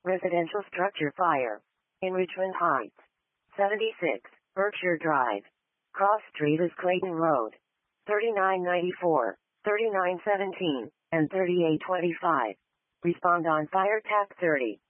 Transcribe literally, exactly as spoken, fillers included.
residential structure fire. In Richmond Heights. seventy-six, Berkshire Drive. Cross Street is Clayton Road. thirty-nine ninety-four, thirty-nine seventeen, and thirty-eight twenty-five. Respond on Fire T A C thirty.